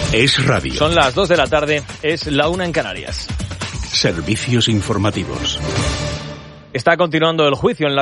Es radio. Son las 2 de la tarde, es la 1 en Canarias. Servicios informativos. Está continuando el juicio por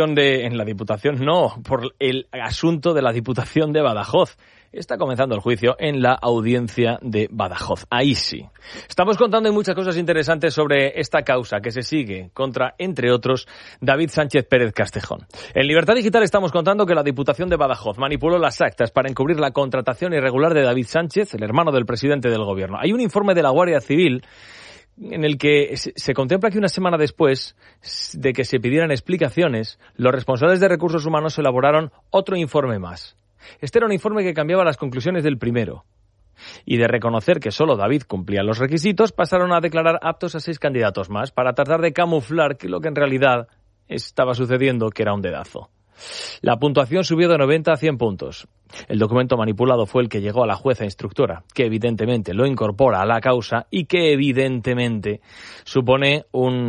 el asunto de la Diputación de Badajoz. Está comenzando el juicio en la audiencia de Badajoz. Ahí sí. Estamos contando muchas cosas interesantes sobre esta causa que se sigue contra, entre otros, David Sánchez Pérez Castejón. En Libertad Digital estamos contando que la Diputación de Badajoz manipuló las actas para encubrir la contratación irregular de David Sánchez, el hermano del presidente del Gobierno. Hay un informe de la Guardia Civil en el que se contempla que una semana después de que se pidieran explicaciones, los responsables de recursos humanos elaboraron otro informe más. Este era un informe que cambiaba las conclusiones del primero. Y de reconocer que solo David cumplía los requisitos, pasaron a declarar aptos a 6 candidatos más para tratar de camuflar que lo que en realidad estaba sucediendo, que era un dedazo. La puntuación subió de 90 a 100 puntos. El documento manipulado fue el que llegó a la jueza instructora, que evidentemente lo incorpora a la causa y que evidentemente supone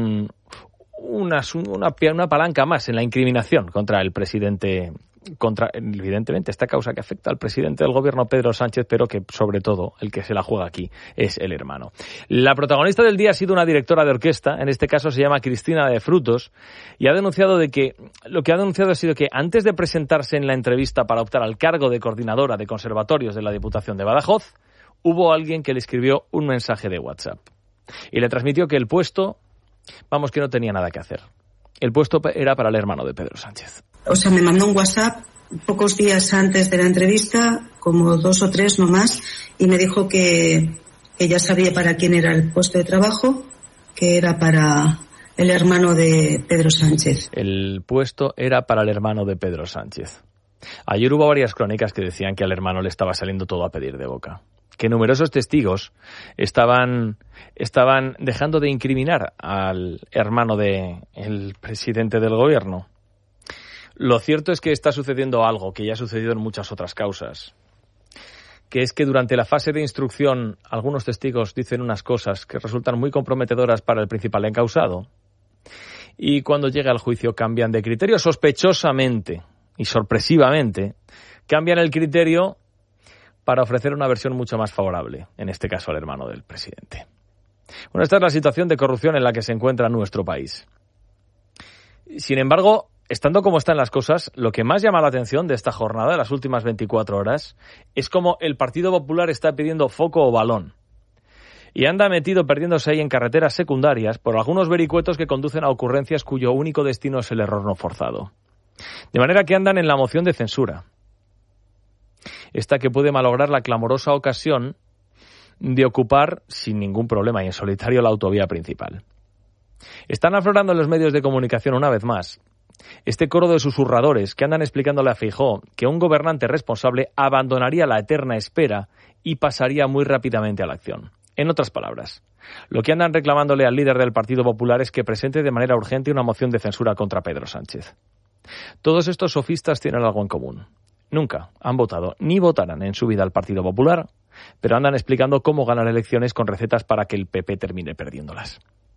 una palanca más en la incriminación contra el presidente, evidentemente esta causa que afecta al presidente del Gobierno, Pedro Sánchez, pero que sobre todo el que se la juega aquí es el hermano. La protagonista del día ha sido una directora de orquesta, en este caso se llama Cristina de Frutos, y ha denunciado ha sido que antes de presentarse en la entrevista para optar al cargo de coordinadora de conservatorios de la Diputación de Badajoz, hubo alguien que le escribió un mensaje de WhatsApp y le transmitió que el puesto, que no tenía nada que hacer. El puesto era para el hermano de Pedro Sánchez. O sea, me mandó un WhatsApp pocos días antes de la entrevista, como 2 o 3 no más, y me dijo que ya sabía para quién era el puesto de trabajo, que era para el hermano de Pedro Sánchez. El puesto era para el hermano de Pedro Sánchez. Ayer hubo varias crónicas que decían que al hermano le estaba saliendo todo a pedir de boca, que numerosos testigos estaban dejando de incriminar al hermano del presidente del Gobierno. Lo cierto es que está sucediendo algo que ya ha sucedido en muchas otras causas, que es que durante la fase de instrucción algunos testigos dicen unas cosas que resultan muy comprometedoras para el principal encausado y cuando llega al juicio cambian de criterio sospechosamente y sorpresivamente, cambian el criterio para ofrecer una versión mucho más favorable, en este caso al hermano del presidente. Bueno, esta es la situación de corrupción en la que se encuentra nuestro país. Sin embargo, estando como están las cosas, lo que más llama la atención de esta jornada, de las últimas 24 horas, es cómo el Partido Popular está pidiendo foco o balón. Y anda metido perdiéndose ahí en carreteras secundarias por algunos vericuetos que conducen a ocurrencias cuyo único destino es el error no forzado. De manera que andan en la moción de censura. Esta que puede malograr la clamorosa ocasión de ocupar sin ningún problema y en solitario la autovía principal. Están aflorando en los medios de comunicación una vez más este coro de susurradores que andan explicándole a Feijóo que un gobernante responsable abandonaría la eterna espera y pasaría muy rápidamente a la acción. En otras palabras, lo que andan reclamándole al líder del Partido Popular es que presente de manera urgente una moción de censura contra Pedro Sánchez. Todos estos sofistas tienen algo en común. Nunca han votado ni votarán en su vida al Partido Popular, pero andan explicando cómo ganar elecciones con recetas para que el PP termine perdiéndolas.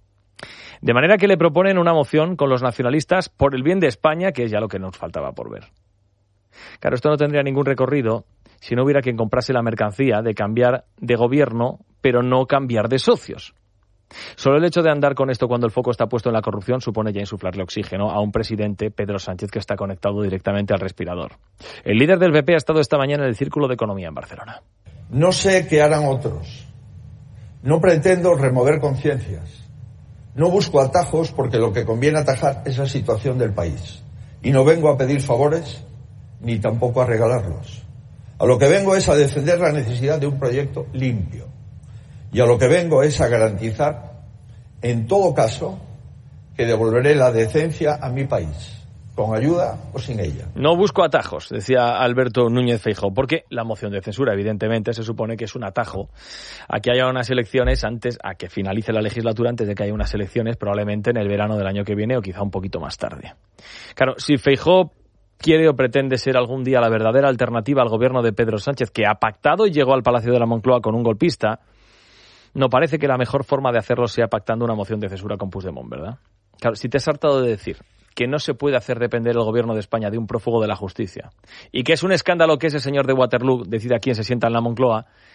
De manera que le proponen una moción con los nacionalistas por el bien de España, que es ya lo que nos faltaba por ver. Claro, esto no tendría ningún recorrido si no hubiera quien comprase la mercancía de cambiar de gobierno, pero no cambiar de socios. Solo el hecho de andar con esto cuando el foco está puesto en la corrupción supone ya insuflarle oxígeno a un presidente, Pedro Sánchez, que está conectado directamente al respirador. El líder del PP ha estado esta mañana en el Círculo de Economía en Barcelona. No sé qué harán otros. No pretendo remover conciencias. No busco atajos porque lo que conviene atajar es la situación del país. Y no vengo a pedir favores ni tampoco a regalarlos. A lo que vengo es a defender la necesidad de un proyecto limpio. Y a lo que vengo es a garantizar, en todo caso, que devolveré la decencia a mi país, con ayuda o sin ella. No busco atajos, decía Alberto Núñez Feijóo, porque la moción de censura, evidentemente, se supone que es un atajo a que haya unas elecciones a que finalice la legislatura, antes de que haya unas elecciones, probablemente en el verano del año que viene o quizá un poquito más tarde. Claro, si Feijóo quiere o pretende ser algún día la verdadera alternativa al gobierno de Pedro Sánchez, que ha pactado y llegó al Palacio de la Moncloa con un golpista, no parece que la mejor forma de hacerlo sea pactando una moción de censura con Puigdemont, ¿verdad? Claro, si te has hartado de decir que no se puede hacer depender el gobierno de España de un prófugo de la justicia y que es un escándalo que ese señor de Waterloo decida quién se sienta en la Moncloa,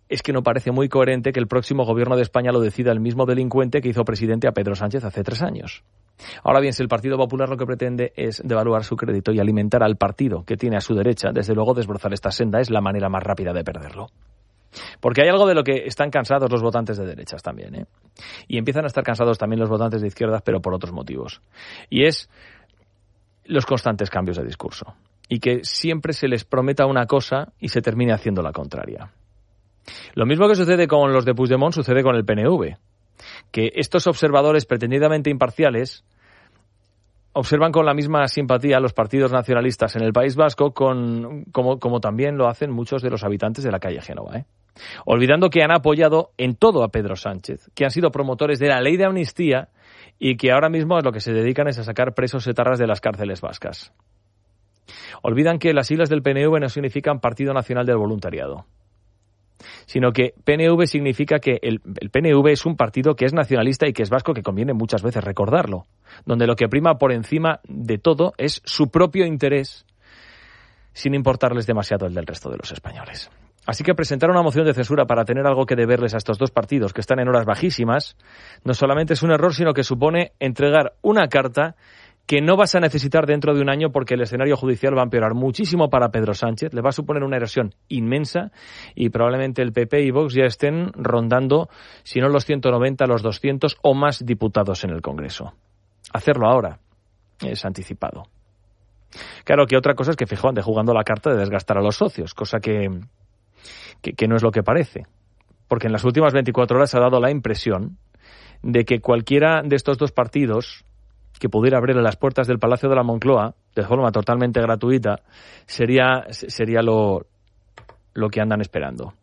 es que no parece muy coherente que el próximo gobierno de España lo decida el mismo delincuente que hizo presidente a Pedro Sánchez hace 3 años. Ahora bien, si el Partido Popular lo que pretende es devaluar su crédito y alimentar al partido que tiene a su derecha, desde luego desbrozar esta senda es la manera más rápida de perderlo. Porque hay algo de lo que están cansados los votantes de derechas también, ¿eh? Y empiezan a estar cansados también los votantes de izquierdas, pero por otros motivos. Y es los constantes cambios de discurso. Y que siempre se les prometa una cosa y se termine haciendo la contraria. Lo mismo que sucede con los de Puigdemont sucede con el PNV. Que estos observadores pretendidamente imparciales observan con la misma simpatía a los partidos nacionalistas en el País Vasco como también lo hacen muchos de los habitantes de la calle Génova, ¿eh? Olvidando que han apoyado en todo a Pedro Sánchez, que han sido promotores de la ley de amnistía y que ahora mismo a lo que se dedican es a sacar presos etarras de las cárceles vascas. Olvidan que las siglas del PNV no significan Partido Nacional del Voluntariado, sino que PNV significa que el PNV es un partido que es nacionalista y que es vasco, que conviene muchas veces recordarlo, donde lo que prima por encima de todo es su propio interés, sin importarles demasiado el del resto de los españoles. Así que presentar una moción de censura para tener algo que deberles a estos dos partidos que están en horas bajísimas no solamente es un error, sino que supone entregar una carta que no vas a necesitar dentro de un año, porque el escenario judicial va a empeorar muchísimo para Pedro Sánchez, le va a suponer una erosión inmensa y probablemente el PP y Vox ya estén rondando, si no los 190, los 200 o más diputados en el Congreso. Hacerlo ahora es anticipado. Claro que otra cosa es que Feijóo ande jugando la carta de desgastar a los socios, cosa que no es lo que parece, porque en las últimas 24 horas ha dado la impresión de que cualquiera de estos dos partidos que pudiera abrirle las puertas del Palacio de la Moncloa de forma totalmente gratuita sería lo que andan esperando.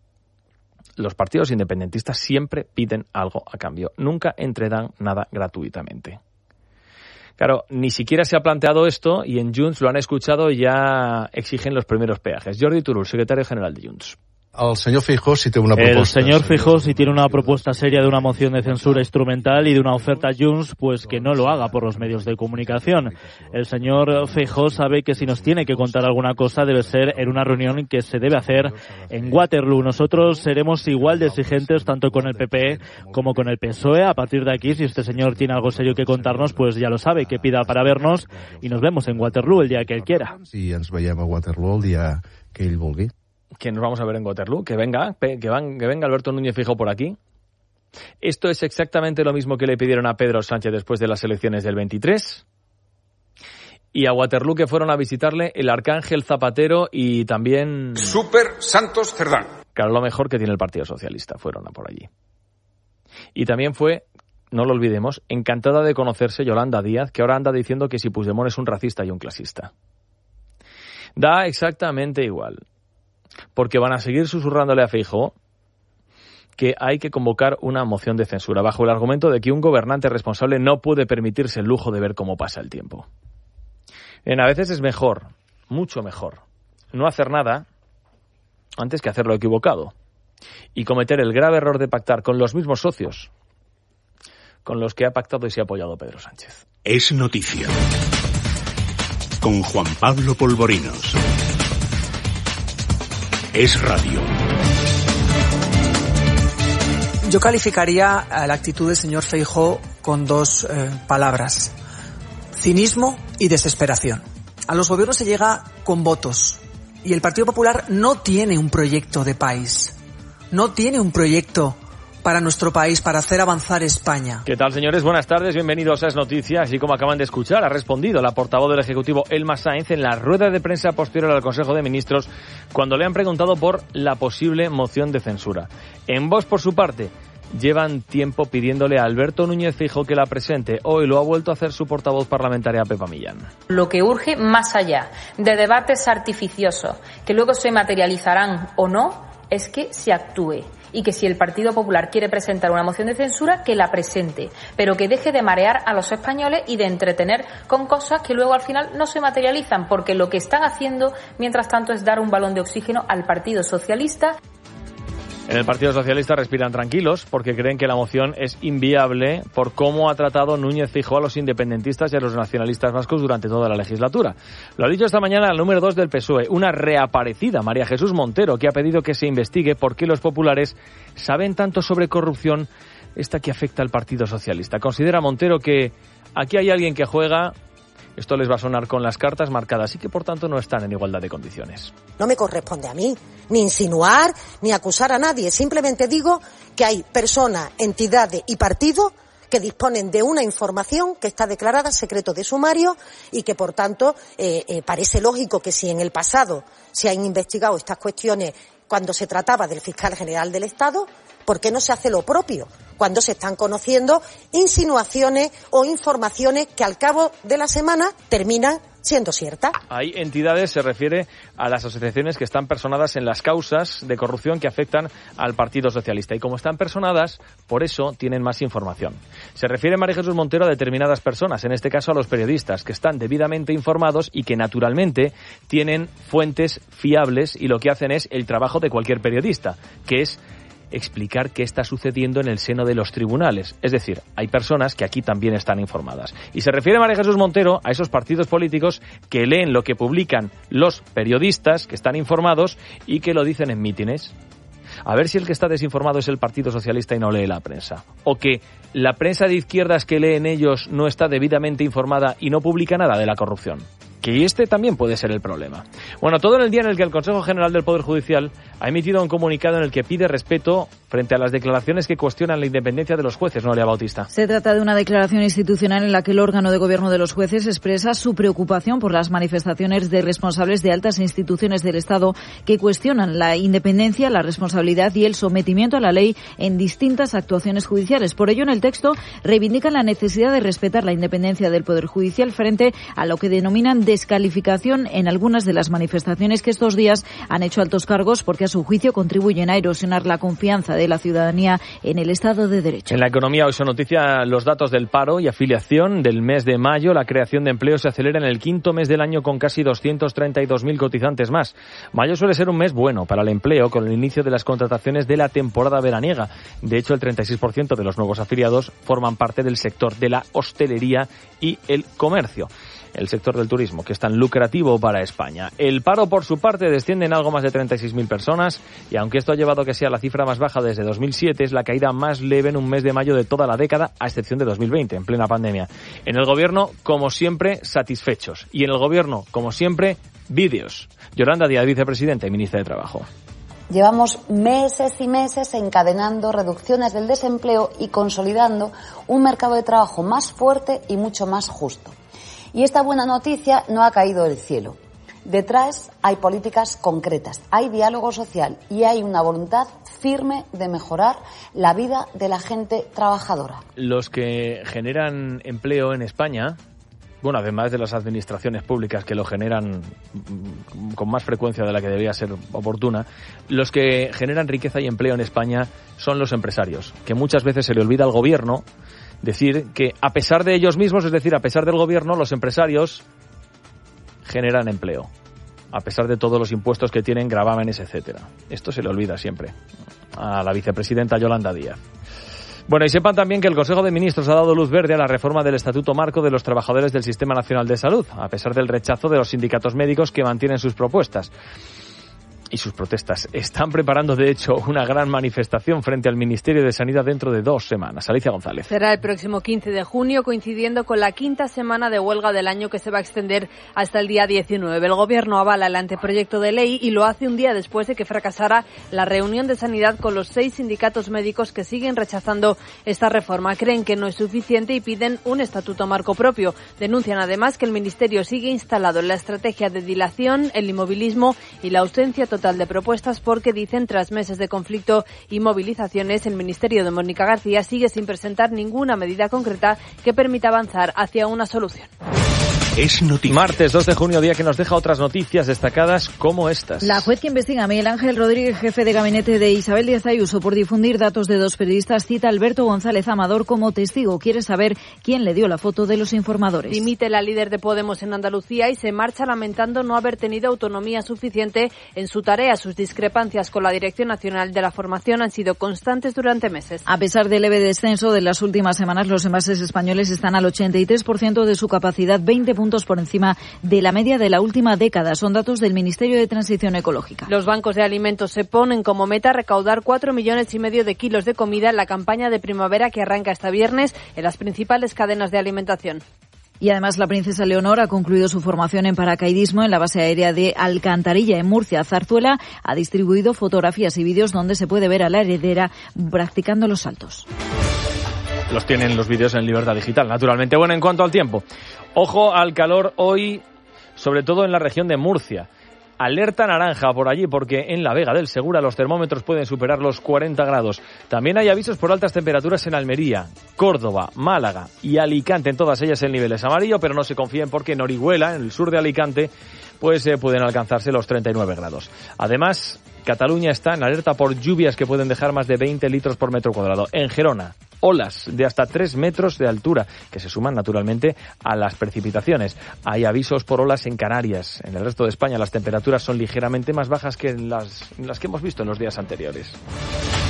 Los partidos independentistas siempre piden algo a cambio, nunca entregan nada gratuitamente. Claro, ni siquiera se ha planteado esto y en Junts lo han escuchado y ya exigen los primeros peajes. Jordi Turull, secretario general de Junts. El señor Feijóo sí tiene una propuesta. El señor Feijóo sí tiene una propuesta seria de una moción de censura instrumental y de una oferta a Junts, pues que no lo haga por los medios de comunicación. El señor Feijóo sabe que si nos tiene que contar alguna cosa debe ser en una reunión que se debe hacer en Waterloo. Nosotros seremos igual de exigentes tanto con el PP como con el PSOE. A partir de aquí, si este señor tiene algo serio que contarnos, pues ya lo sabe, que pida para vernos y nos vemos en Waterloo el día que él quiera. Si ens veiem a Waterloo el día que ell vulgui. Que nos vamos a ver en Waterloo, que venga Alberto Núñez Feijóo por aquí. Esto es exactamente lo mismo que le pidieron a Pedro Sánchez después de las elecciones del 23. Y a Waterloo que fueron a visitarle el Arcángel Zapatero y también Super Santos Cerdán. Claro, lo mejor que tiene el Partido Socialista, fueron a por allí. Y también fue, no lo olvidemos, encantada de conocerse Yolanda Díaz, que ahora anda diciendo que si Puigdemont es un racista y un clasista. Da exactamente igual, porque van a seguir susurrándole a Feijóo que hay que convocar una moción de censura bajo el argumento de que un gobernante responsable no puede permitirse el lujo de ver cómo pasa el tiempo. A veces es mejor, mucho mejor, no hacer nada antes que hacerlo equivocado y cometer el grave error de pactar con los mismos socios con los que ha pactado y se ha apoyado Pedro Sánchez. Es noticia. Con Juan Pablo Polvorinos. Es radio. Yo calificaría la actitud del señor Feijóo con dos palabras: cinismo y desesperación. A los gobiernos se llega con votos y el Partido Popular no tiene un proyecto de país, no tiene un proyecto para nuestro país, para hacer avanzar España. ¿Qué tal, señores? Buenas tardes, bienvenidos a Es Noticia. Así como acaban de escuchar, ha respondido la portavoz del Ejecutivo, Elma Sáenz, en la rueda de prensa posterior al Consejo de Ministros, cuando le han preguntado por la posible moción de censura. En Vox, por su parte, llevan tiempo pidiéndole a Alberto Núñez Feijóo que la presente. Hoy lo ha vuelto a hacer su portavoz parlamentaria, Pepa Millán. Lo que urge, más allá de debates artificiosos que luego se materializarán o no, es que se actúe. Y que si el Partido Popular quiere presentar una moción de censura, que la presente, pero que deje de marear a los españoles y de entretener con cosas que luego al final no se materializan, porque lo que están haciendo mientras tanto es dar un balón de oxígeno al Partido Socialista. En el Partido Socialista respiran tranquilos porque creen que la moción es inviable por cómo ha tratado Núñez Feijóo a los independentistas y a los nacionalistas vascos durante toda la legislatura. Lo ha dicho esta mañana el número 2 del PSOE, una reaparecida, María Jesús Montero, que ha pedido que se investigue por qué los populares saben tanto sobre corrupción, esta que afecta al Partido Socialista. Considera Montero que aquí hay alguien que juega. Esto les va a sonar con las cartas marcadas y que, por tanto, no están en igualdad de condiciones. No me corresponde a mí ni insinuar ni acusar a nadie. Simplemente digo que hay personas, entidades y partidos que disponen de una información que está declarada secreto de sumario y que, por tanto, parece lógico que si en el pasado se han investigado estas cuestiones cuando se trataba del fiscal general del Estado, ¿por qué no se hace lo propio cuando se están conociendo insinuaciones o informaciones que al cabo de la semana terminan siendo ciertas? Hay entidades, se refiere a las asociaciones que están personadas en las causas de corrupción que afectan al Partido Socialista. Y como están personadas, por eso tienen más información. Se refiere María Jesús Montero a determinadas personas, en este caso a los periodistas, que están debidamente informados y que naturalmente tienen fuentes fiables y lo que hacen es el trabajo de cualquier periodista, que es explicar qué está sucediendo en el seno de los tribunales. Es decir, hay personas que aquí también están informadas. Y se refiere María Jesús Montero a esos partidos políticos que leen lo que publican los periodistas, que están informados y que lo dicen en mítines. A ver si el que está desinformado es el Partido Socialista y no lee la prensa. O que la prensa de izquierdas que leen ellos no está debidamente informada y no publica nada de la corrupción. Que este también puede ser el problema. Bueno, todo en el día en el que el Consejo General del Poder Judicial ha emitido un comunicado en el que pide respeto frente a las declaraciones que cuestionan la independencia de los jueces, Noelia Bautista. Se trata de una declaración institucional en la que el órgano de gobierno de los jueces expresa su preocupación por las manifestaciones de responsables de altas instituciones del Estado que cuestionan la independencia, la responsabilidad y el sometimiento a la ley en distintas actuaciones judiciales. Por ello, en el texto reivindican la necesidad de respetar la independencia del Poder Judicial frente a lo que denominan descalificación en algunas de las manifestaciones que estos días han hecho altos cargos porque a su juicio contribuyen a erosionar la confianza de la ciudadanía en el Estado de Derecho. En la economía hoy son noticia los datos del paro y afiliación del mes de mayo. La creación de empleo se acelera en el quinto mes del año con casi 232.000 cotizantes más. Mayo suele ser un mes bueno para el empleo con el inicio de las contrataciones de la temporada veraniega. De hecho, el 36% de los nuevos afiliados forman parte del sector de la hostelería y el comercio. El sector del turismo, que es tan lucrativo para España. El paro, por su parte, desciende en algo más de 36.000 personas y aunque esto ha llevado a que sea la cifra más baja desde 2007, es la caída más leve en un mes de mayo de toda la década, a excepción de 2020, en plena pandemia. En el Gobierno, como siempre, satisfechos. Y en el Gobierno, como siempre, vídeos. Yolanda Díaz, vicepresidenta y ministra de Trabajo. Llevamos meses y meses encadenando reducciones del desempleo y consolidando un mercado de trabajo más fuerte y mucho más justo. Y esta buena noticia no ha caído del cielo. Detrás hay políticas concretas, hay diálogo social y hay una voluntad firme de mejorar la vida de la gente trabajadora. Los que generan empleo en España, bueno, además de las administraciones públicas que lo generan con más frecuencia de la que debería ser oportuna, los que generan riqueza y empleo en España son los empresarios, que muchas veces se le olvida al gobierno decir que a pesar de ellos mismos, es decir, a pesar del gobierno, los empresarios generan empleo, a pesar de todos los impuestos que tienen, gravámenes, etcétera. Esto se le olvida siempre a la vicepresidenta Yolanda Díaz. Bueno, y sepan también que el Consejo de Ministros ha dado luz verde a la reforma del Estatuto Marco de los Trabajadores del Sistema Nacional de Salud, a pesar del rechazo de los sindicatos médicos que mantienen sus propuestas y sus protestas. Están preparando, de hecho, una gran manifestación frente al Ministerio de Sanidad dentro de 2 semanas. Alicia González. Será el próximo 15 de junio, coincidiendo con la 5ª semana de huelga del año que se va a extender hasta el día 19. El Gobierno avala el anteproyecto de ley y lo hace un día después de que fracasara la reunión de sanidad con los 6 sindicatos médicos que siguen rechazando esta reforma. Creen que no es suficiente y piden un estatuto marco propio. Denuncian además que el Ministerio sigue instalado en la estrategia de dilación, el inmovilismo y la ausencia total de propuestas porque, dicen, tras meses de conflicto y movilizaciones, el Ministerio de Mónica García sigue sin presentar ninguna medida concreta que permita avanzar hacia una solución. es noticia. Martes 2 de junio, día que nos deja otras noticias destacadas como estas. La juez que investiga a Miguel Ángel Rodríguez, jefe de gabinete de Isabel Díaz Ayuso, por difundir datos de 2 periodistas, cita a Alberto González Amador como testigo. Quiere saber quién le dio la foto de los informadores. Dimite la líder de Podemos en Andalucía y se marcha lamentando no haber tenido autonomía suficiente en su tarea. Sus discrepancias con la Dirección Nacional de la Formación han sido constantes durante meses. A pesar del leve descenso de las últimas semanas, los envases españoles están al 83% de su capacidad, 20 puntos por encima de la media de la última década. Son datos del Ministerio de Transición Ecológica. Los bancos de alimentos se ponen como meta recaudar 4,5 millones de kilos de comida en la campaña de primavera que arranca este viernes en las principales cadenas de alimentación. Y además la princesa Leonor ha concluido su formación en paracaidismo en la base aérea de Alcantarilla, en Murcia. Zarzuela ha distribuido fotografías y vídeos donde se puede ver a la heredera practicando los saltos. Los tienen los vídeos en Libertad Digital, naturalmente. Bueno, en cuanto al tiempo, ojo al calor hoy, sobre todo en la región de Murcia. Alerta naranja por allí porque en la Vega del Segura los termómetros pueden superar los 40 grados. También hay avisos por altas temperaturas en Almería, Córdoba, Málaga y Alicante. En todas ellas el nivel es amarillo, pero no se confíen porque en Orihuela, en el sur de Alicante, pues pueden alcanzarse los 39 grados. Además, Cataluña está en alerta por lluvias que pueden dejar más de 20 litros por metro cuadrado. En Gerona, olas de hasta 3 metros de altura, que se suman naturalmente a las precipitaciones. Hay avisos por olas en Canarias. En el resto de España las temperaturas son ligeramente más bajas que en las que hemos visto en los días anteriores.